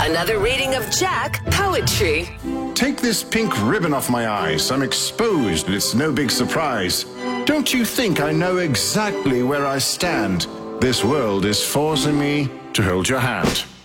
Another reading of Jack Poetry. Take this pink ribbon off my eyes. I'm exposed, it's no big surprise. Don't you think I know exactly where I stand? This world is forcing me to hold your hand.